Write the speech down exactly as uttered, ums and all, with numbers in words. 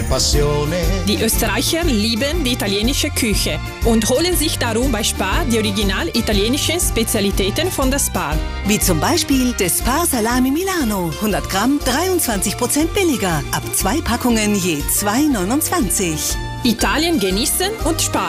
mia passione. Die Österreicher lieben die italienische Küche und holen sich darum bei Spar die original italienischen Spezialitäten von der Spar. Wie zum Beispiel der Spar Salami Milano. hundert Gramm, dreiundzwanzig Prozent billiger. Ab zwei Packungen je zwei Euro neunundzwanzig. Italien genießen und Spar.